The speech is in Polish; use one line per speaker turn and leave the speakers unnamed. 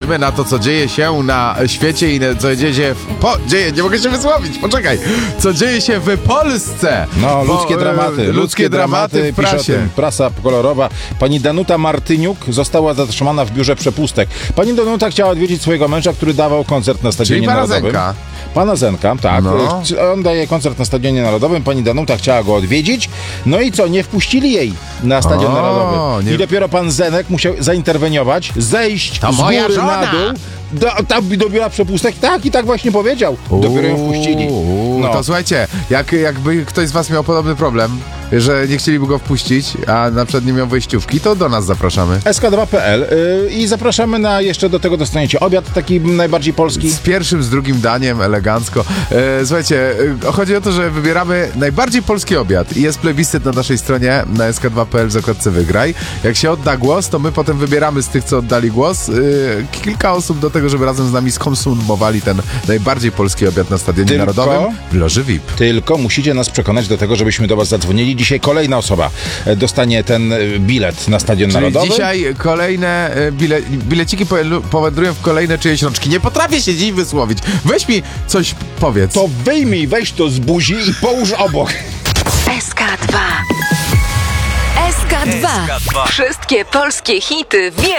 Spójrzmy na to, co dzieje się na świecie i co dzieje się nie mogę się wysłowić, poczekaj. Co dzieje się w Polsce.
No, ludzkie dramaty
w prasie.
Pisze o tym prasa kolorowa. Pani Danuta Martyniuk została zatrzymana w biurze przepustek. Pani Danuta chciała odwiedzić swojego męża, który dawał koncert na Stadionie Narodowym.
Zenka.
Pana Zenka, tak.
No.
On daje koncert na Stadionie Narodowym. Pani Danuta chciała go odwiedzić. No i co? Nie wpuścili jej na Stadion Narodowy. I dopiero pan Zenek musiał zainterweniować, zejść z góry na dół. Do biura przepustek. Tak, i tak właśnie powiedział. Dopiero ją wpuścili. No.
To słuchajcie, jakby ktoś z was miał podobny problem, że nie chcieliby go wpuścić, a na przykład nie miał wejściówki, to do nas zapraszamy.
sk2.pl i zapraszamy na, jeszcze do tego dostaniecie obiad taki najbardziej polski.
Z pierwszym, z drugim daniem, elegancko. Słuchajcie, chodzi o to, że wybieramy najbardziej polski obiad i jest plebiscyt na naszej stronie na sk2.pl w zakładce Wygraj. Jak się odda głos, to my potem wybieramy z tych, co oddali głos, kilka osób do tego, żeby razem z nami skonsumowali ten najbardziej polski obiad na Stadionie Narodowym w loży VIP.
Tylko musicie nas przekonać do tego, żebyśmy do was zadzwonili. Dzisiaj kolejna osoba dostanie ten bilet na Stadion Narodowy.
Dzisiaj kolejne bileciki powędrują w kolejne czyjeś rączki. Nie potrafię się dziś wysłowić. Weź mi coś powiedz.
To wyjmij, weź to z buzi i połóż obok.
SK2. SK2. Wszystkie polskie hity w